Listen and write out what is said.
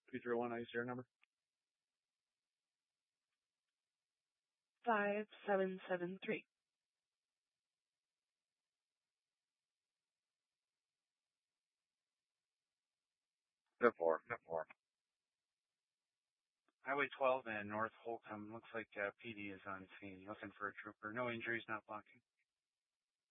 301 ICR number. 5773. The four. Highway 12 and North Holcomb. Looks like PD is on scene. Looking for a trooper. No injuries, not blocking.